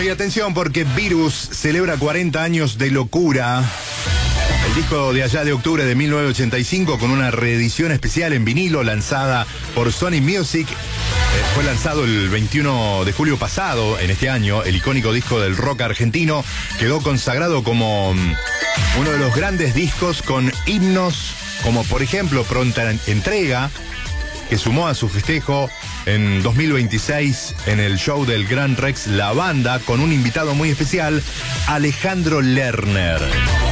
Y atención porque Virus celebra 40 años de locura. El disco de allá de octubre de 1985 con una reedición especial en vinilo lanzada por Sony Music. Fue lanzado el 21 de julio pasado, en este año. El icónico disco del rock argentino quedó consagrado como uno de los grandes discos con himnos como por ejemplo Pronta Entrega, que sumó a su festejo en 2026 en el show del Gran Rex La Banda con un invitado muy especial, Alejandro Lerner.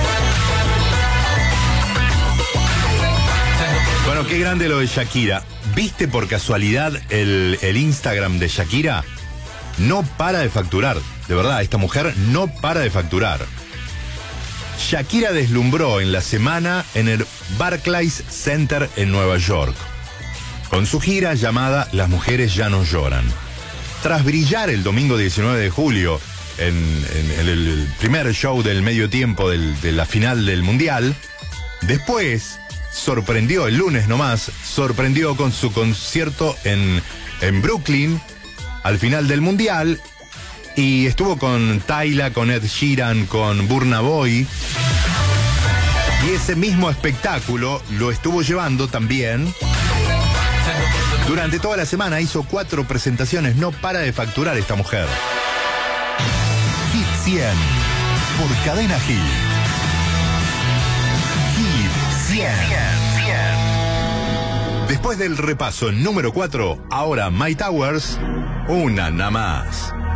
Bueno, qué grande lo de Shakira. ¿Viste por casualidad el Instagram de Shakira? No para de facturar. De verdad, esta mujer no para de facturar. Shakira deslumbró en la semana en el Barclays Center en Nueva York, con su gira llamada Las Mujeres Ya No Lloran. Tras brillar el domingo 19 de julio en el primer show del medio tiempo de la final del Mundial, después sorprendió, el lunes nomás, sorprendió con su concierto en Brooklyn al final del Mundial, y estuvo con Tyla, con Ed Sheeran, con Burna Boy, y ese mismo espectáculo lo estuvo llevando también durante toda la semana. Hizo 4 presentaciones, no para de facturar esta mujer. Hit 100 por Cadena Hit. Hit 100. Después del repaso número 4, ahora My Towers, una nada más.